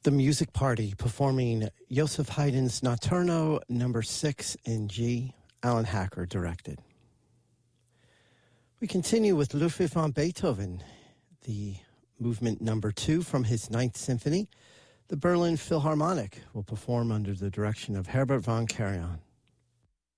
The Music Party performing Joseph Haydn's Notturno No. 6 in G, Alan Hacker directed. We continue with Ludwig van Beethoven, the movement No. 2 from his Ninth Symphony. The Berlin Philharmonic will perform under the direction of Herbert von Karajan.